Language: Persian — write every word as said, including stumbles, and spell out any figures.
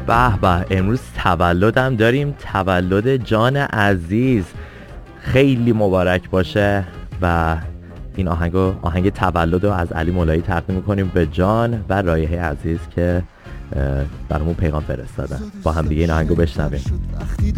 به به، امروز تولدم داریم، تولد جان عزیز، خیلی مبارک باشه. و این آهنگو آهنگ تولد رو از علی مولایی تقدیم میکنیم به جان و رایحه عزیز که برامون پیغام فرستادن. با هم دیگه این آهنگو بشنویم.